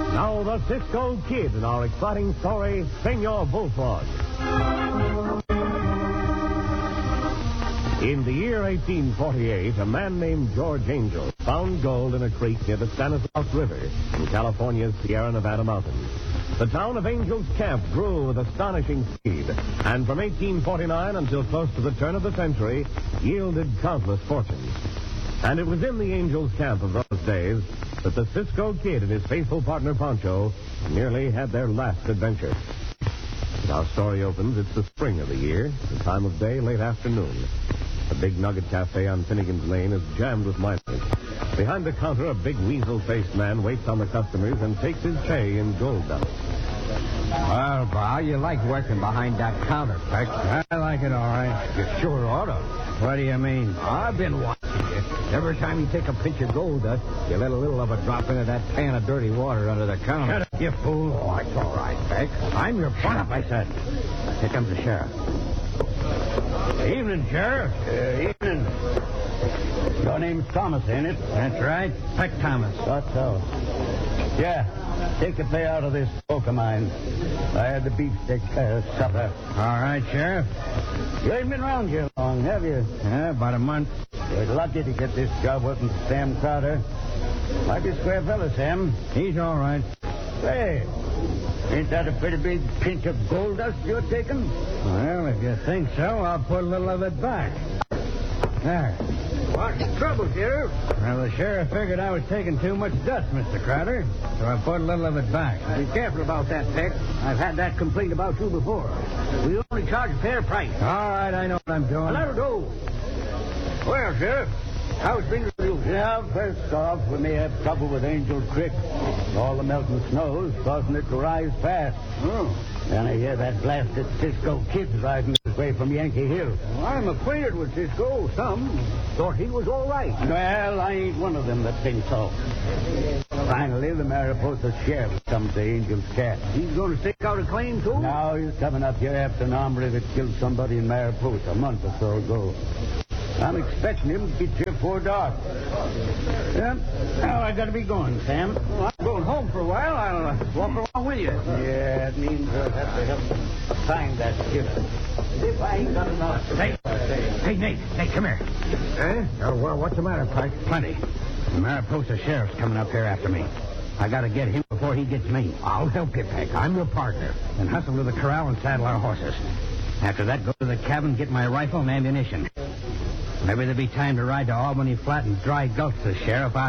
Now the Cisco Kid in our exciting story, Senor Bullfrog. In the year 1848, a man named George Angel found gold in a creek near the Stanislaus River in California's Sierra Nevada mountains. The town of Angel's Camp grew with astonishing speed, and from 1849 until close to the turn of the century, yielded countless fortunes. And it was in the Angel's Camp of those days that the Cisco Kid and his faithful partner Pancho nearly had their last adventure. As our story opens, it's the spring of the year, the time of day, late afternoon. The Big Nugget Cafe on Finnegan's Lane is jammed with miners. Behind the counter, a big weasel-faced man waits on the customers and takes his pay in gold dust. Well, Bob, you like working behind that counter, Peck. I like it all right. You sure ought to. What do you mean? I've been watching you. Every time you take a pinch of gold dust, you let a little of it drop into that pan of dirty water under the counter. Shut up, you fool. Oh, it's all right, Peck. I'm your partner. Shut up, I said. Here comes the sheriff. Evening, Sheriff. Evening. Your name's Thomas, ain't it? That's right. Peck Thomas. Thought so. Yeah. Take the pay out of this smoke of mine. I had the beefsteak supper. All right, Sheriff. You ain't been around here long, have you? Yeah, about a month. You're lucky to get this job working for Sam Crowder. Might be a square fella, Sam. He's all right. Hey, ain't that a pretty big pinch of gold dust you're taking? Well, if you think so, I'll put a little of it back. There. What's the trouble, Sheriff? Well, the sheriff figured I was taking too much dust, Mr. Crowder, so I put a little of it back. Be careful about that, Peck. I've had that complaint about you before. We only charge a fair price. All right, I know what I'm doing. Let her go. Well, Sheriff, how's things with you? Yeah, first off, we may have trouble with Angel Creek. All the melting snow's causing it to rise fast. Oh. And I hear that blasted Cisco Kid's riding his way from Yankee Hill. Well, I'm acquainted with Cisco, some. Thought he was all right. Well, I ain't one of them that thinks so. Finally, the Mariposa sheriff comes to Angel's Camp. He's going to stake out a claim, too? Now he's coming up here after an hombre that killed somebody in Mariposa a month or so ago. I'm expecting him to get here before dark. Yep. Now I gotta be going, Sam. Well, I'm going home for a while. I'll walk along with you. Yeah, it means I'll have to help him find that killer. If I ain't got enough. Hey, Nate, come here. Eh? Well, what's the matter, Pike? Plenty. The Mariposa sheriff's coming up here after me. I gotta get him before he gets me. I'll help you, Peck. I'm your partner. Then hustle to the corral and saddle our horses. After that, go to the cabin, get my rifle and ammunition. Maybe there'll be time to ride to Albany Flat and Dry Gulch, the sheriff.